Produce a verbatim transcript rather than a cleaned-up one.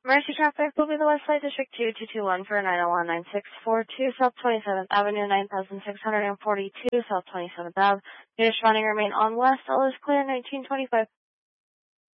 Mercy Traffic will be the Westside District two two two one for nine oh one nine six four two South twenty-seventh Avenue, nine thousand six hundred forty-two South twenty-seventh Avenue. Units running remain on west. All is clear, nineteen twenty-five.